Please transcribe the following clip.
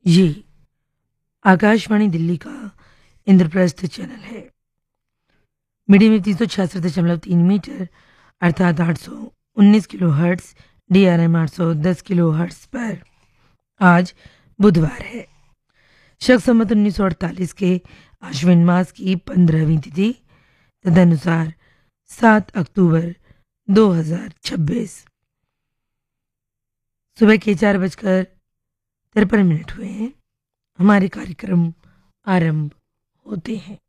ये आकाशवाणी दिल्ली का इंद्रप्रस्थ चैनल है। मीडियम वेव 366.3 मीटर अर्थात 819 kilo hertz, DRM 810 kilo hertz पर आज बुधवार है। शक संवत 1948 के आश्विन मास की 15वीं तिथि तदनुसार 7 अक्टूबर 2026 सुबह के 4:53 हुए हैं। हमारे कार्यक्रम आरंभ होते हैं।